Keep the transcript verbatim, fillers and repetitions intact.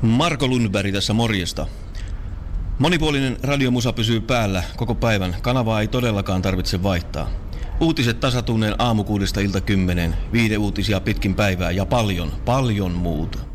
Marko Lundberg tässä morjesta. Monipuolinen radiomusa pysyy päällä koko päivän. Kanavaa ei todellakaan tarvitse vaihtaa. Uutiset tasatunneen aamukuudesta ilta kymmeneen, viide uutisia pitkin päivää ja paljon, paljon muuta.